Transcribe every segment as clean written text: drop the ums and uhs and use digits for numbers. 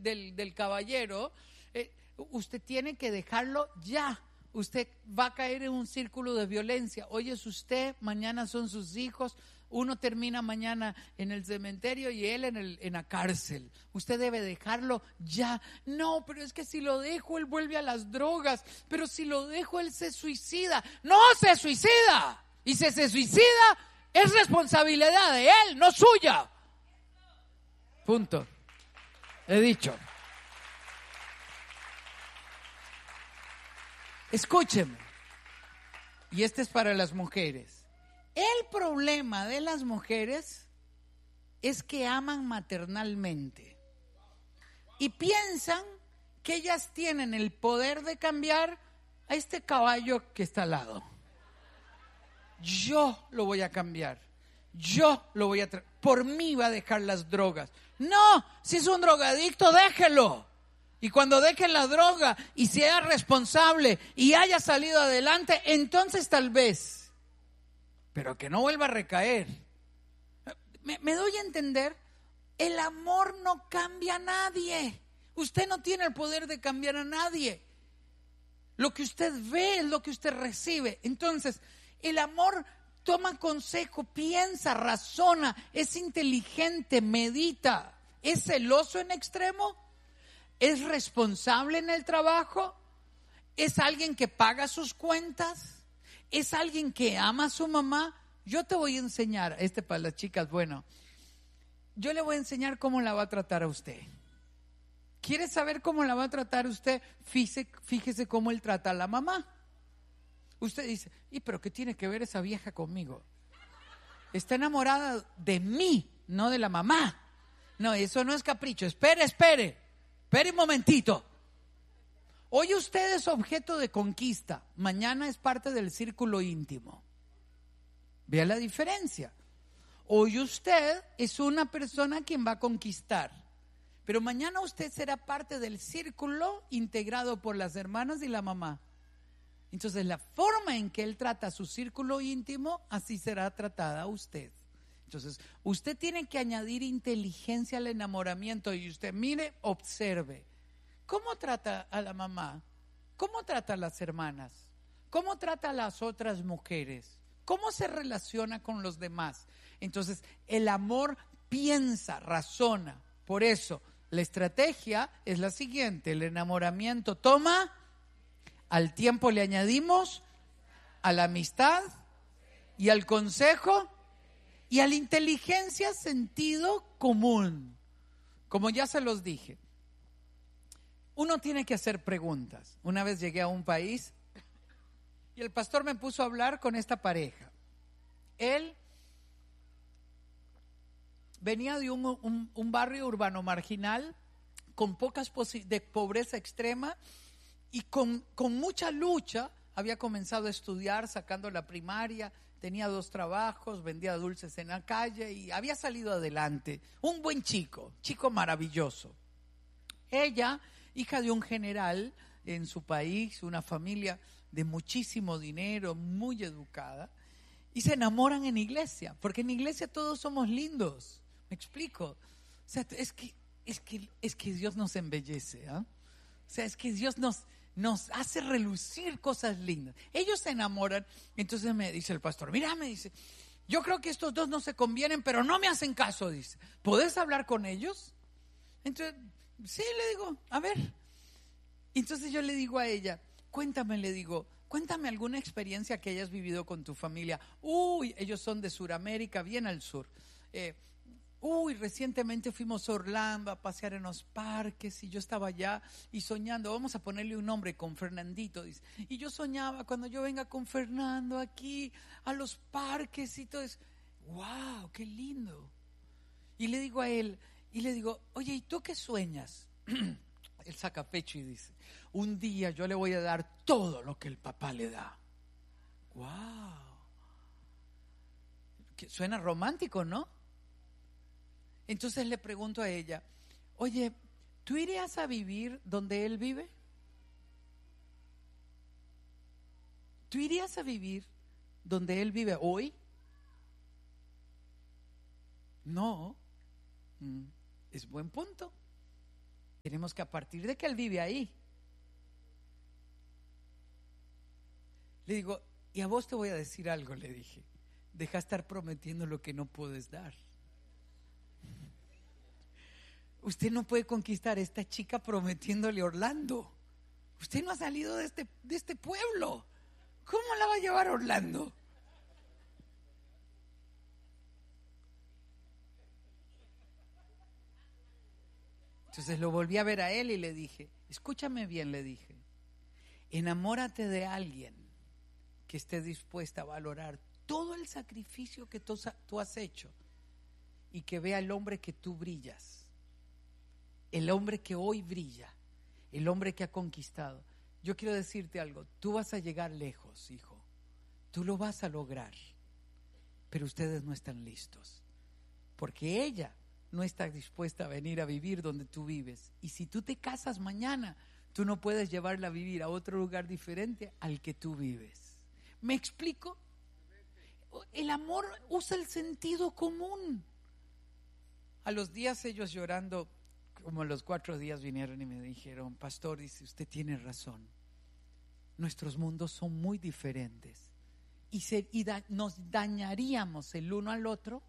del caballero, usted tiene que dejarlo ya. Usted va a caer en un círculo de violencia. Hoy es usted, mañana son sus hijos. Uno termina mañana en el cementerio y él en la cárcel. Usted debe dejarlo ya. No, pero es que si lo dejo, él vuelve a las drogas. Pero si lo dejo, él se suicida. No se suicida. Y si se suicida, es responsabilidad de él, no suya. Punto. He dicho. Escúcheme. Y este es para las mujeres. El problema de las mujeres es que aman maternalmente y piensan que ellas tienen el poder de cambiar a este caballo que está al lado. Yo lo voy a cambiar. Yo lo voy a por mí va a dejar las drogas. No, si es un drogadicto, déjelo. Y cuando deje la droga y sea responsable y haya salido adelante, entonces tal vez. Pero que no vuelva a recaer. ¿Me doy a entender? El amor no cambia a nadie. Usted no tiene el poder de cambiar a nadie. Lo que usted ve es lo que usted recibe. Entonces, el amor toma consejo, piensa, razona, es inteligente, medita. ¿Es celoso en extremo? ¿Es responsable en el trabajo? ¿Es alguien que paga sus cuentas? ¿Es alguien que ama a su mamá? Yo te voy a enseñar, para las chicas, bueno, yo le voy a enseñar cómo la va a tratar a usted. ¿Quiere saber cómo la va a tratar usted? Fíjese cómo él trata a la mamá. Usted dice, ¿y pero qué tiene que ver esa vieja conmigo? Está enamorada de mí, no de la mamá. No, eso no es capricho. Espere un momentito. Hoy usted es objeto de conquista, mañana es parte del círculo íntimo. Vea la diferencia. Hoy usted es una persona quien va a conquistar, pero mañana usted será parte del círculo integrado por las hermanas y la mamá. Entonces la forma en que él trata su círculo íntimo, así será tratada usted. Entonces usted tiene que añadir inteligencia al enamoramiento y usted mire, observe. ¿Cómo trata a la mamá? ¿Cómo trata a las hermanas? ¿Cómo trata a las otras mujeres? ¿Cómo se relaciona con los demás? Entonces, el amor piensa, razona. Por eso, la estrategia es la siguiente. El enamoramiento toma, al tiempo le añadimos, a la amistad y al consejo y a la inteligencia, sentido común. Como ya se los dije. Uno tiene que hacer preguntas. Una vez llegué a un país y el pastor me puso a hablar con esta pareja. Él venía de un barrio urbano marginal con pocas de pobreza extrema y con mucha lucha. Había comenzado a estudiar sacando la primaria, tenía 2 trabajos, vendía dulces en la calle y había salido adelante. Un buen chico maravilloso. Ella, hija de un general en su país, una familia de muchísimo dinero, muy educada, y se enamoran en iglesia, porque en iglesia todos somos lindos. ¿Me explico? O sea, es que Dios nos embellece, ¿eh? O sea, es que Dios nos hace relucir cosas lindas. Ellos se enamoran, entonces me dice el pastor, mira, me dice, yo creo que estos dos no se convienen, pero no me hacen caso, dice. ¿Podés hablar con ellos? Entonces, sí, le digo, a ver. Entonces yo le digo a ella, cuéntame alguna experiencia que hayas vivido con tu familia. Uy, ellos son de Sudamérica, bien al sur. Recientemente fuimos a Orlando a pasear en los parques y yo estaba allá y soñando, vamos a ponerle un nombre, con Fernandito, dice. Y yo soñaba cuando yo venga con Fernando aquí a los parques y todo eso. ¡Wow! ¡Qué lindo! Y le digo a él, oye, ¿y tú qué sueñas? Él saca pecho y dice, un día yo le voy a dar todo lo que el papá le da. ¡Wow! Suena romántico, ¿no? Entonces le pregunto a ella, oye, ¿tú irías a vivir donde él vive? ¿Tú irías a vivir donde él vive hoy? No. Es buen punto. tenemos que, a partir de que él vive ahí, le digo, y a vos te voy a decir algo, le dije, deja estar prometiendo lo que no puedes dar. Usted no puede conquistar a esta chica prometiéndole a Orlando. Usted no ha salido de este pueblo. ¿Cómo la va a llevar a Orlando? Entonces lo volví a ver a él y le dije, escúchame bien, le dije, enamórate de alguien que esté dispuesta a valorar todo el sacrificio que tú has hecho y que vea el hombre que tú brillas, el hombre que hoy brilla, el hombre que ha conquistado. Yo quiero decirte algo, tú vas a llegar lejos, hijo, tú lo vas a lograr, pero ustedes no están listos, porque ella no está dispuesta a venir a vivir donde tú vives. Y si tú te casas mañana, tú no puedes llevarla a vivir a otro lugar diferente al que tú vives. ¿Me explico? El amor usa el sentido común. A los días ellos llorando, como a los 4 días vinieron y me dijeron, pastor, dice, usted tiene razón. Nuestros mundos son muy diferentes y nos dañaríamos el uno al otro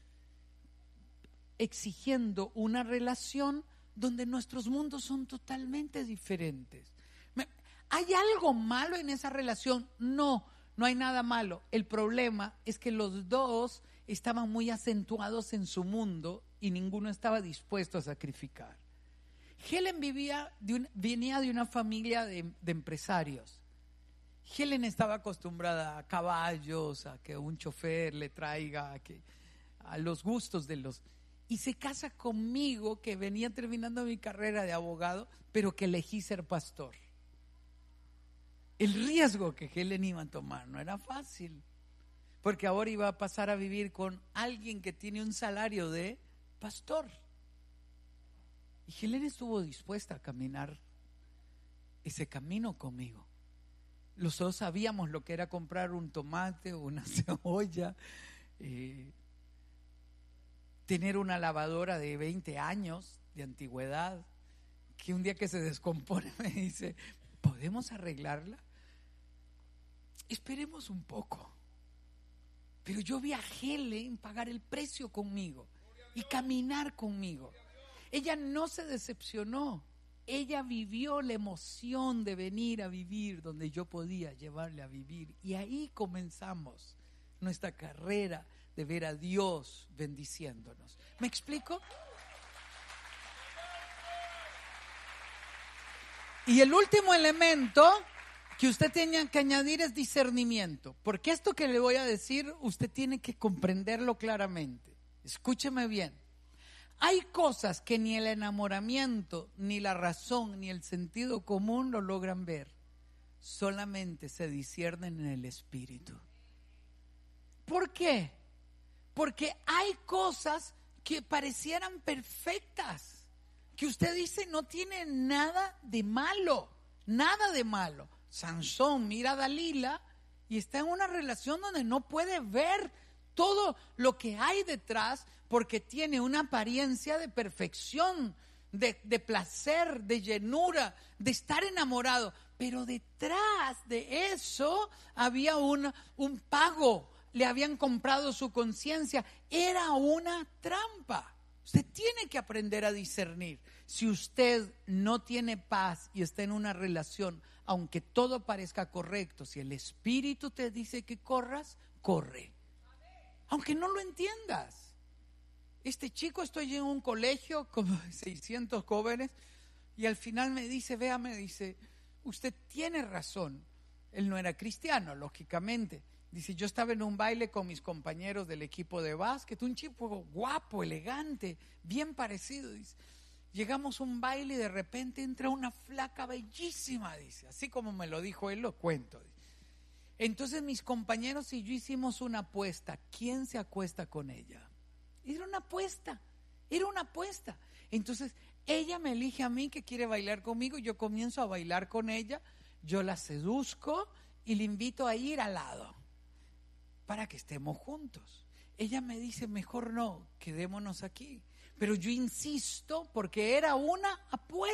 exigiendo una relación donde nuestros mundos son totalmente diferentes. ¿Hay algo malo en esa relación? No hay nada malo. El problema es que los dos estaban muy acentuados en su mundo y ninguno estaba dispuesto a sacrificar. Helen venía de una familia de empresarios. Helen estaba acostumbrada a caballos, a que un chofer le traiga, a los gustos de los... Y se casa conmigo, que venía terminando mi carrera de abogado, pero que elegí ser pastor. El riesgo que Helen iba a tomar no era fácil, porque ahora iba a pasar a vivir con alguien que tiene un salario de pastor. Y Helen estuvo dispuesta a caminar ese camino conmigo. Los dos sabíamos lo que era comprar un tomate o una cebolla, tener una lavadora de 20 años de antigüedad, que un día que se descompone me dice, ¿podemos arreglarla? Esperemos un poco. Pero yo vi a Helen pagar el precio conmigo y caminar conmigo. Ella no se decepcionó. Ella vivió la emoción de venir a vivir donde yo podía llevarle a vivir. Y ahí comenzamos nuestra carrera de ver a Dios bendiciéndonos. ¿Me explico? Y el último elemento que usted tiene que añadir es discernimiento, porque esto que le voy a decir usted tiene que comprenderlo claramente. Escúcheme bien. Hay cosas que ni el enamoramiento, ni la razón, ni el sentido común lo logran ver. Solamente se disciernen en el espíritu. ¿Por qué? Porque hay cosas que parecieran perfectas, que usted dice no tiene nada de malo, nada de malo. Sansón mira a Dalila y está en una relación donde no puede ver todo lo que hay detrás, porque tiene una apariencia de perfección, de placer, de llenura, de estar enamorado. Pero detrás de eso había un pago. Le habían comprado su conciencia. Era una trampa. Usted tiene que aprender a discernir. Si usted no tiene paz y está en una relación, aunque todo parezca correcto, si el Espíritu te dice que corras, corre. Aunque no lo entiendas. Este chico, estoy en un colegio con 600 jóvenes y al final me dice, vea, me dice, usted tiene razón. Él no era cristiano, lógicamente. Dice, yo estaba en un baile con mis compañeros del equipo de básquet, un chico guapo, elegante, bien parecido. Dice, llegamos a un baile y de repente entra una flaca bellísima, dice, así como me lo dijo él, lo cuento. Dice. Entonces mis compañeros y yo hicimos una apuesta, ¿quién se acuesta con ella? Era una apuesta. Entonces ella me elige a mí que quiere bailar conmigo, yo comienzo a bailar con ella, yo la seduzco y le invito a ir al lado para que estemos juntos. Ella me dice, mejor no, quedémonos aquí. Pero yo insisto porque era una apuesta.